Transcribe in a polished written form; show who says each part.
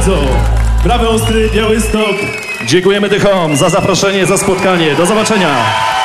Speaker 1: bardzo. Brawo Ostry, Białystok.
Speaker 2: Dziękujemy Dychom za zaproszenie, za spotkanie. Do zobaczenia.